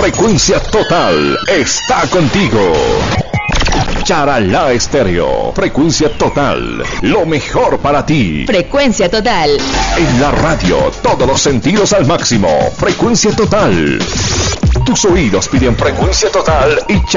Frecuencia Total está contigo. Charalá Estéreo, Frecuencia Total, lo mejor para ti. Frecuencia Total. En la radio, todos los sentidos al máximo. Frecuencia Total. Tus oídos piden Frecuencia Total y